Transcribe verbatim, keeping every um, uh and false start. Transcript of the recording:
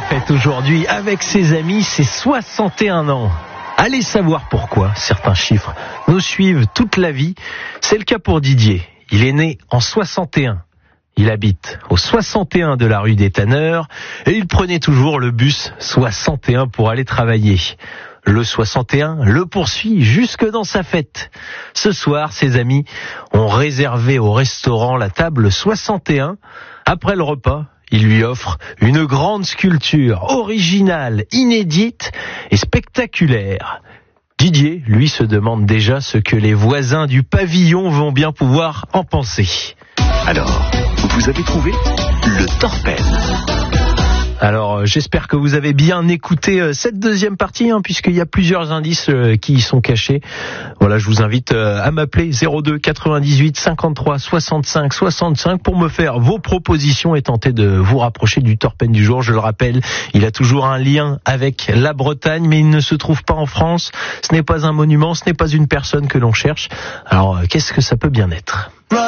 fête aujourd'hui avec ses amis, c'est soixante et un ans. Allez savoir pourquoi certains chiffres nous suivent toute la vie. C'est le cas pour Didier. Il est né en soixante et un. Il habite au soixante et un de la rue des Tanneurs et il prenait toujours le bus soixante et un pour aller travailler. Le soixante et un le poursuit jusque dans sa fête. Ce soir, ses amis ont réservé au restaurant la table soixante et un. Après le repas, il lui offre une grande sculpture originale, inédite et spectaculaire. Didier, lui, se demande déjà ce que les voisins du pavillon vont bien pouvoir en penser. Alors, vous avez trouvé le Torpen. Alors, j'espère que vous avez bien écouté cette deuxième partie, hein, puisqu'il y a plusieurs indices euh, qui y sont cachés. Voilà, je vous invite euh, à m'appeler zéro deux quatre-vingt-dix-huit cinquante-trois soixante-cinq soixante-cinq pour me faire vos propositions et tenter de vous rapprocher du Torpen du jour. Je le rappelle, il a toujours un lien avec la Bretagne, mais il ne se trouve pas en France. Ce n'est pas un monument, ce n'est pas une personne que l'on cherche. Alors, qu'est-ce que ça peut bien être ?